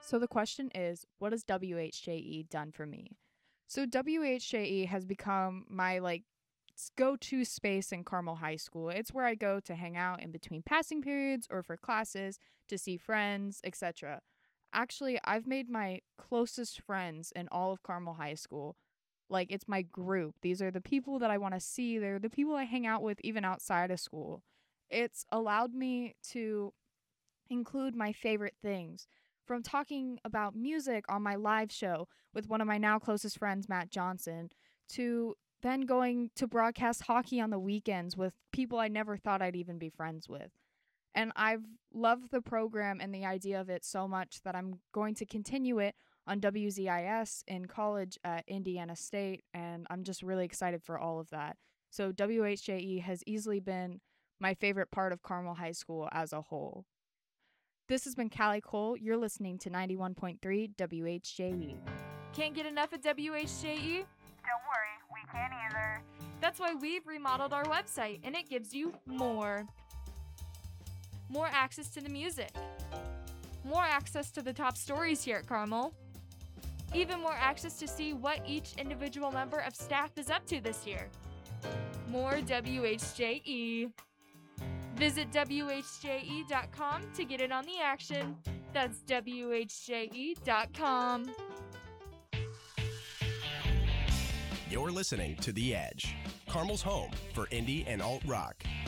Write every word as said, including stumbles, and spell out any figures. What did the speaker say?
So the question is, what has W H J E done for me? So W H J E has become my like go-to space in Carmel High School. It's where I go to hang out in between passing periods or for classes, to see friends, et cetera. Actually, I've made my closest friends in all of Carmel High School. Like, it's my group. These are the people that I want to see. They're the people I hang out with even outside of school. It's allowed me to include my favorite things, from talking about music on my live show with one of my now closest friends, Matt Johnson, to then going to broadcast hockey on the weekends with people I never thought I'd even be friends with. And I've loved the program and the idea of it so much that I'm going to continue it on W Z I S in college at Indiana State, and I'm just really excited for all of that. So W H J E has easily been my favorite part of Carmel High School as a whole. This has been Callie Cole. You're listening to ninety-one point three W H J E. Can't get enough of W H J E? Don't worry, we can't either. That's why we've remodeled our website, and it gives you more. More access to the music. More access to the top stories here at Carmel. Even more access to see what each individual member of staff is up to this year. More W H J E. Visit W H J E dot com to get in on the action. That's W H J E dot com. You're listening to The Edge, Carmel's home for indie and alt rock.